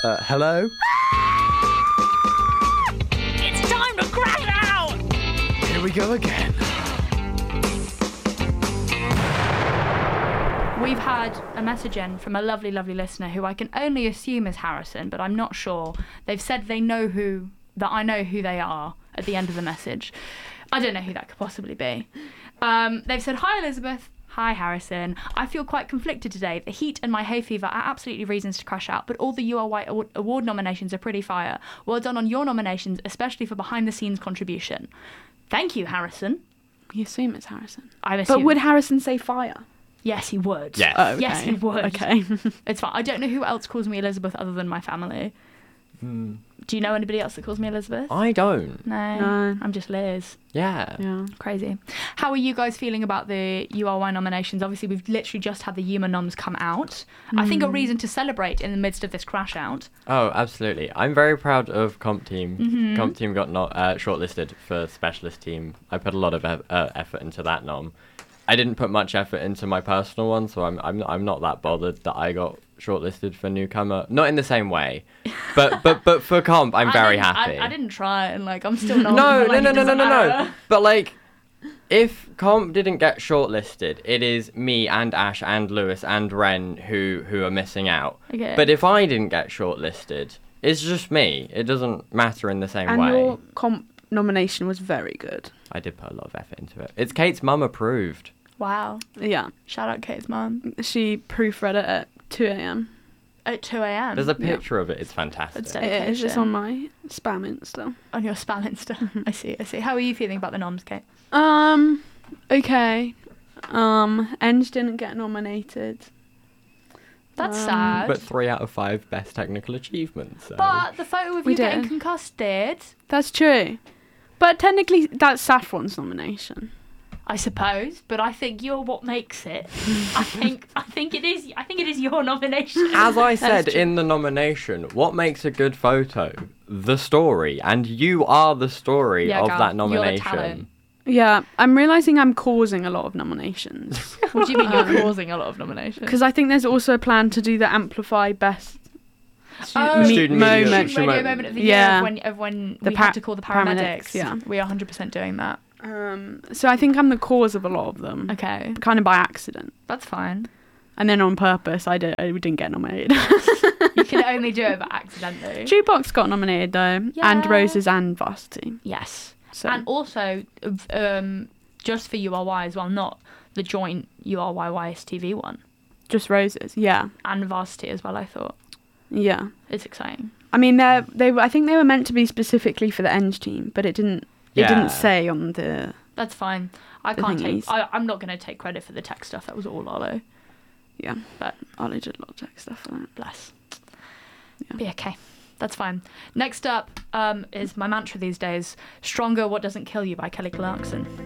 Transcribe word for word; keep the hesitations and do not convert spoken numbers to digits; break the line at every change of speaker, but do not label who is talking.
Uh, hello?
It's time to crash out!
Here we go again.
We've had a message in from a lovely, lovely listener who I can only assume is Harrison, but I'm not sure. They've said they know who, that I know who they are at the end of the message. I don't know who that could possibly be. Um, they've said, hi Elizabeth. Hi Harrison. I feel quite conflicted today. The heat and my hay fever are absolutely reasons to crash out, but all the U R Y award nominations are pretty fire. Well done on your nominations, especially for behind the scenes contribution. Thank you, Harrison.
You assume it's Harrison.
I assume.
But would Harrison say fire?
Yes, he would.
Yes.
Oh, okay.
Yes, he would.
Okay.
It's fine. I don't know who else calls me Elizabeth other than my family.
Mm.
Do you know anybody else that calls me Elizabeth?
I don't.
No.
No.
I'm just Liz.
Yeah.
Yeah.
Crazy. How are you guys feeling about the U R Y nominations? Obviously, we've literally just had the Yuma noms come out. Mm. I think a reason to celebrate in the midst of this crash out.
Oh, absolutely. I'm very proud of Comp Team.
Mm-hmm.
Comp Team got not uh, shortlisted for Specialist Team. I put a lot of e- uh, effort into that nom. I didn't put much effort into my personal one, so I'm I'm I'm not that bothered that I got shortlisted for newcomer. Not in the same way, but but but for comp, I'm
I
very
didn't-
happy.
I, I didn't try and like I'm still not.
no,
but,
no,
like,
no,
it
no, no,
doesn't
no, no.
matter.
But like, if comp didn't get shortlisted, it is me and Ash and Lewis and Ren who who are missing out.
Okay.
But if I didn't get shortlisted, it's just me. It doesn't matter in the same
And
way.
your comp nomination was very good.
I did put a lot of effort into it. It's Kate's mum approved.
Wow.
Yeah.
Shout out Kate's mum.
She proofread it at two a.m.
At two a.m.
There's a picture of it. It's fantastic.
That's
It is. It's
Dedication.
on my spam Insta.
On your spam Insta. I see, I see. How are you feeling about the noms, Kate?
Um, okay. Um, Enge didn't get nominated.
That's
Um,
sad.
But three out of five best technical achievements. So.
But the photo of
We
you getting
did.
concussed did,
That's true. But technically, that's Saffron's nomination.
I suppose. But I think you're what makes it. I think I think it is I think it is your nomination.
As I
That's
said
true.
in the nomination, what makes a good photo? The story. And you are the story
Yeah,
of
Gav,
that
you're the
nomination.
talent.
Yeah, I'm realising I'm causing a lot of nominations.
What do you mean
Um,
you're causing a lot of nominations?
Because I think there's also a plan to do the Amplify Best
Oh,
me-
Student media-
moment.
Student radio
moment.
moment of the year
Yeah.
of when, of when
The
we
pa-
had to call the paramedics.
paramedics, yeah.
We are one hundred percent doing that.
Um, so I think I'm the cause of a lot of them,
Okay,
kind of by accident.
that's fine.
And then on purpose, I, did, I didn't get nominated.
You can only do it by accidentally.
Jukebox got nominated though,
Yeah.
and Roses and Varsity.
Yes.
So
And also, um, just for U R Y as well, not the joint U R Y Y S T V one.
just Roses, yeah,
And Varsity as well, I thought.
yeah.
It's exciting.
I mean, they they were- I think they were meant to be specifically for the Enge team, but it didn't. It
Yeah.
didn't say on the.
That's fine. I
The
can't
thing
take...
is-
I, I'm not going to take credit for the tech stuff. That was all Lolo.
Yeah,
But-
Ollie did a lot of tech stuff for that.
Bless.
Yeah.
Be okay. That's fine. Next up um, is my mantra these days. Stronger What Doesn't Kill You by Kelly Clarkson.